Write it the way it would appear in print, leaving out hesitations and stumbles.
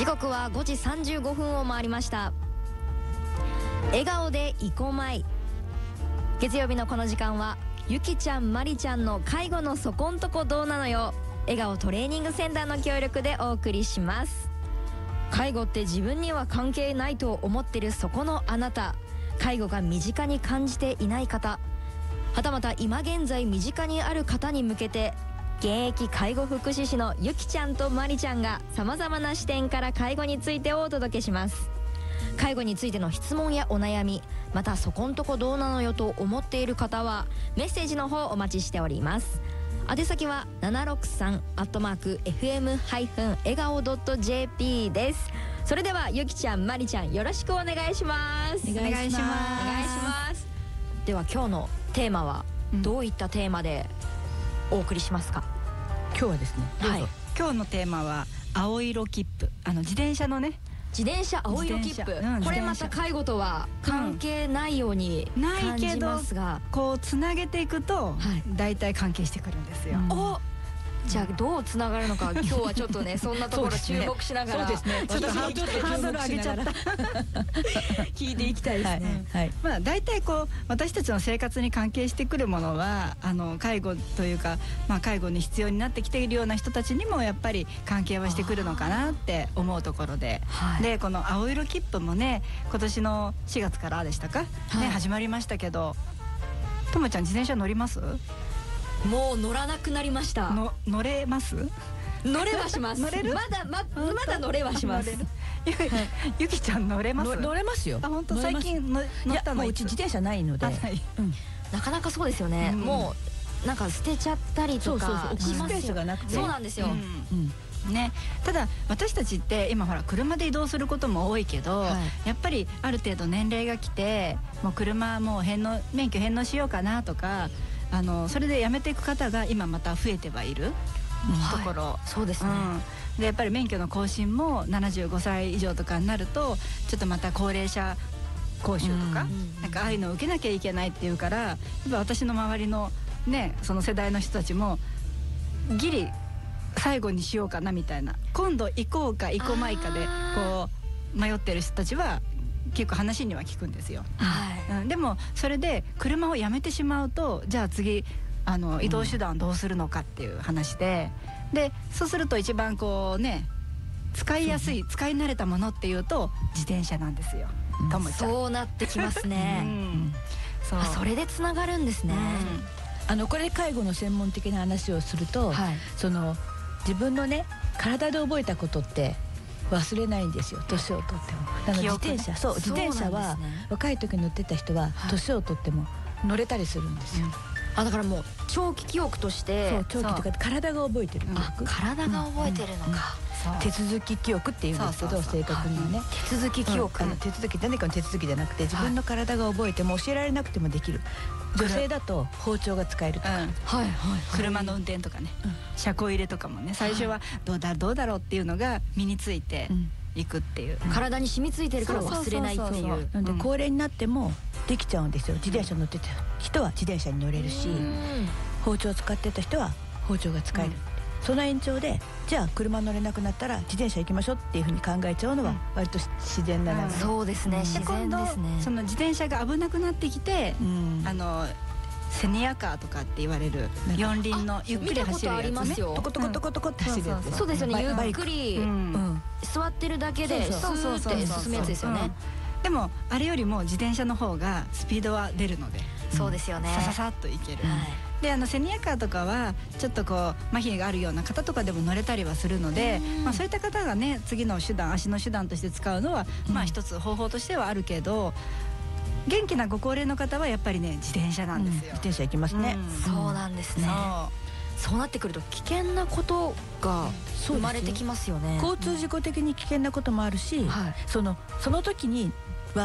時刻は5時35分を回りました。笑顔でいこまい。月曜日のこの時間はゆきちゃんまりちゃんの介護のそこんとこどうなのよ、笑顔トレーニングセンターの協力でお送りします。介護って自分には関係ないと思ってるそこのあなた、介護が身近に感じていない方、はたまた今現在身近にある方に向けて、現役介護福祉士のゆきちゃんとまりちゃんがさまざまな視点から介護についてをお届けします。介護についての質問やお悩み、またそこんとこどうなのよと思っている方はメッセージの方お待ちしております。宛先は 763@fm- 笑顔 .jp です。それではゆきちゃんまりちゃん、よろしくお願いします。 お願いします。 お願いします。では今日のテーマはどういったテーマでお送りしますか？ 今日はですね、 はい、 今日のテーマは青色切符、自転車のね、 自転車青色切符、これまた介護とは関係ないように感じますが、 こうつなげていくとだいたい関係してくるんですよ。 お、じゃあどうつながるのか、今日はちょっとねそんなところ注目しながら、 そうですね、ちょっとハードル上げちゃった聞いていきたいですね。 まあだいたいこう私たちの生活に関係してくるものは介護というか、介護に必要になってきているような人たちにもやっぱり関係はしてくるのかなって思うところで、でこの青色切符もね、今年の4月からでしたか、ね、始まりましたけど、ともちゃん自転車乗ります？ もう乗らなくなりました。 乗れます？ 乗れはします。乗れる？まだ乗れはします。 ゆきちゃん乗れます？ 乗れますよ。 本当最近乗ったの？ うち自転車ないので、 なかなかそうですよね。もうなんか捨てちゃったりとかしますよ。スペースがなくて。 そうなんですよ。 ね、ただ私たちって今ほら車で移動することも多いけど、やっぱりある程度年齢が来て、もう車もう免許返納しようかなとか、それでやめていく方が今また増えてはいるところ、 そうですね。 でやっぱり免許の更新も75歳以上とかになるとちょっとまた高齢者講習とか、なんかああいうのを受けなきゃいけないっていうから、やっぱ私の周りのね、その世代の人たちもギリ最後にしようかなみたいな、今度行こうか行こまいかでこう迷ってる人たちは結構話には聞くんですよ。でもそれで車をやめてしまうと、じゃあ次移動手段どうするのかっていう話で、そうすると一番こうね、使いやすい、使い慣れたものっていうと自転車なんですよ。ともちゃん、 そうなってきますね。それでつながるんですね。 これ介護の専門的な話をすると、その自分のね体で覚えたことって忘れないんですよ、年を取っても。自転車、自転車は若い時に乗ってた人は年を取っても乗れたりするんですよ。 だからもう長期記憶として、 長期とか体が覚えてる記憶、 体が覚えてるのか、 手続き記憶っていうんですけど、正確にはね、 手続き記憶、 手続き、何かの手続きじゃなくて自分の体が覚えても教えられなくてもできる。女性だと包丁が使えるとか、 車の運転とかね、車庫入れとかもね、最初はどうだろうっていうのが身についていくっていう、 体に染みついてるから忘れないっていう。 なんで高齢になってもできちゃうんですよ。自転車乗ってた人は自転車に乗れるし、包丁を使ってた人は包丁が使える。その延長で、じゃあ車乗れなくなったら自転車行きましょうっていうふうに考えちゃうのは割と自然な流れ。 そうですね、自然ですね。 その自転車が危なくなってきて、セニアカーとかって言われる四輪のゆっくり走るやつね、 トコトコトコトコって走るやつ。 そうですよね、ゆっくり座ってるだけでスーって進むやつですよね。 でもあれよりも自転車の方がスピードは出るので、 そうですよね、 さささっと行ける。でセニアカーとかはちょっとこう麻痺があるような方とかでも乗れたりはするので、そういった方がね、次の手段、足の手段として使うのは一つ方法としてはあるけど、元気なご高齢の方はやっぱりね、自転車なんですよ。 自転車行きますね。 そうなんですね。そうなってくると危険なことが生まれてきますよね。 交通事故的に危険なこともあるし、その時に